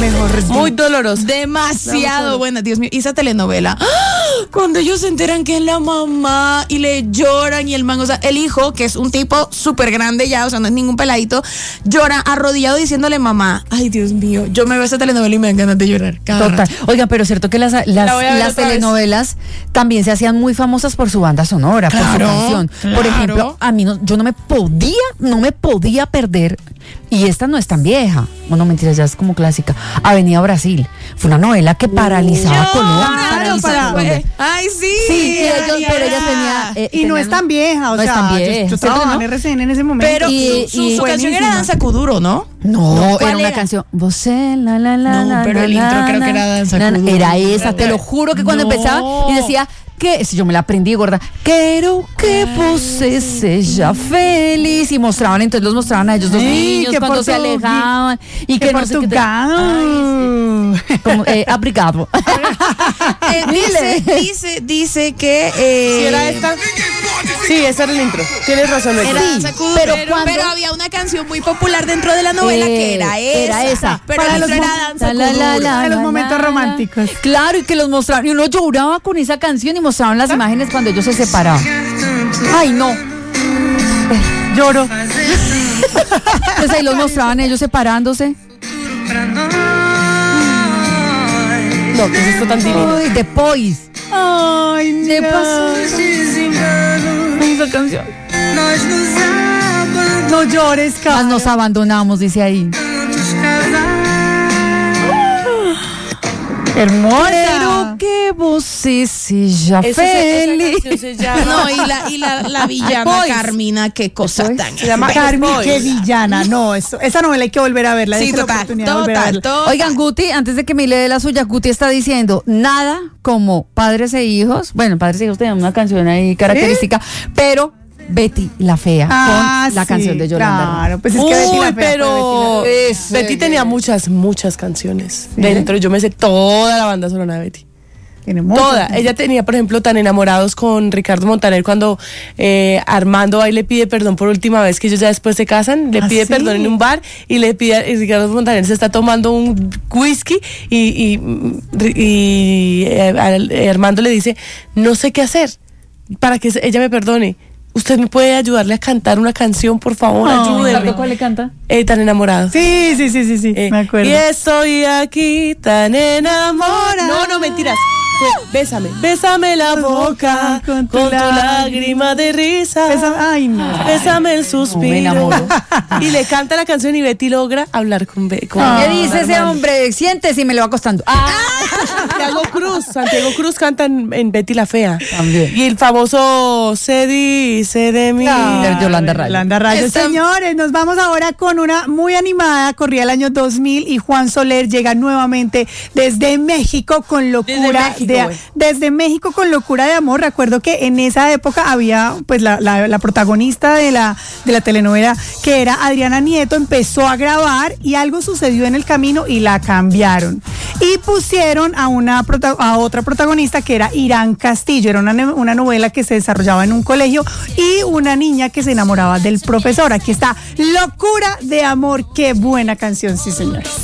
mejor. Muy doloroso. Demasiado buena, Dios mío. Y esa telenovela, cuando ellos se enteran que es la mamá y le lloran y el man, o sea, el hijo, que es un tipo súper grande ya, o sea, no es ningún peladito, llora arrodillado diciéndole mamá. Ay, Dios mío, yo me veo esa telenovela y me dan ganas de llorar. Total. Oigan, pero es cierto que las telenovelas también se hacían muy famosas por su banda sonora, por su canción. Por ejemplo, a mí yo no me podía perder, y esta no es tan vieja, no mentiras, ya es como clásica, Avenida Brasil. Fue una novela que paralizaba Colombia. Ay, sí. Sí, pero ellas tenían... y no es tan vieja, o sea, yo trabajaba en RCN en ese momento. Pero su canción era Danza Kuduro, ¿no? No, era una canción. Vos No, pero el intro creo que era Danza Kuduro. Era esa, te lo juro que cuando empezaba y decía que, si yo me la aprendí, gorda, quiero que vos seas feliz, y mostraban, entonces los mostraban a ellos dos niños cuando se alejaban y que no sé qué. Como abrigado. Dice que ¿Sí era esta? Sí, ese era el intro. Tienes razón, era Danza Kuduro, pero había una canción muy popular dentro de la novela que era esa. Pero el intro era Danza Kuduro. Para los momentos románticos. Claro, y que los mostraban, y uno lloraba con esa canción y mostraban las imágenes cuando ellos se separaban. Ay, no. Lloro. Pues ahí los mostraban ellos separándose. No, ¿qué es esto tan divino? Uy, The Boys. Ay, ¿Qué pasó? Esa canción. No llores, Caro. Más nos abandonamos, dice ahí. Hermosa. Pero que vos seas feliz. No, y la villana Carmina, qué cosa tan. Se llama Carmen, qué villana. No, esa novela hay que volver a verla. Sí, total. Oigan, Guti, antes de que me lee la suya, Guti está diciendo nada como Padres e Hijos. Bueno, Padres e Hijos tenían una canción ahí característica, pero Betty la Fea con la canción de Yolanda. Claro, pues es que Betty la Fea. Pero Betty tenía muchas canciones dentro. Yo me sé toda la banda sonora de Betty. Toda. Ella tenía, por ejemplo, Tan Enamorados con Ricardo Montaner, cuando Armando ahí le pide perdón por última vez, que ellos ya después se casan, le pide perdón en un bar y Ricardo Montaner se está tomando un whisky y Armando le dice, no sé qué hacer para que ella me perdone. ¿Usted me puede ayudarle a cantar una canción, por favor? Ayúdeme. ¿Cuál le canta? Tan Enamorado. Sí, me acuerdo. Y estoy aquí tan enamorado. No, mentiras. Bésame la boca con tu lágrima de risa. Bésame el suspiro. Me enamoro. Y le canta la canción y Betty logra hablar con ¿Qué dice ese hombre? Siéntese y me lo va acostando. Santiago Cruz canta en Betty la Fea. También. Y el famoso Se dice de mí. De Yolanda Rayo. Señores, nos vamos ahora con una muy animada. Corría el año 2000 y Juan Soler llega nuevamente desde México con locura. Desde México con locura de amor. Recuerdo que en esa época había pues la protagonista de la telenovela, que era Adriana Nieto, empezó a grabar y algo sucedió en el camino y la cambiaron y pusieron a otra protagonista, que era Irán Castillo. Era una novela que se desarrollaba en un colegio y una niña que se enamoraba del profesor. Aquí está Locura de Amor. Qué buena canción, sí, señores.